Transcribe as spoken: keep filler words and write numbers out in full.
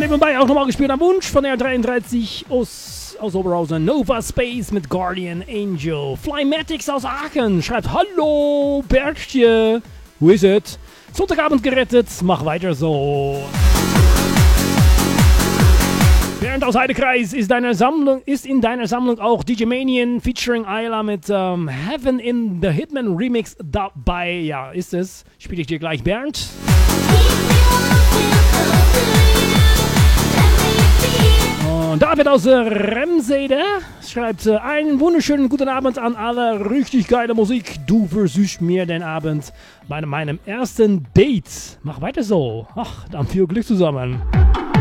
nebenbei auch nochmal gespielt am Wunsch von R dreiunddreißig aus, aus Oberhausen. Nova Space mit Guardian Angel. Flymatics aus Aachen schreibt: Hallo Bertje, wo ist es? Sonntagabend gerettet, mach weiter so. Bernd aus Heidekreis ist, deiner Sammlung, ist in deiner Sammlung auch D J Manian featuring Ayla mit ähm, Heaven in the Hitman Remix dabei. Ja, ist es. Spiele ich dir gleich, Bernd. Und David aus äh, Remsede schreibt: äh, einen wunderschönen guten Abend an alle. Richtig geile Musik. Du versüßt mir den Abend bei meinem ersten Date. Mach weiter so. Ach, dann viel Glück zusammen.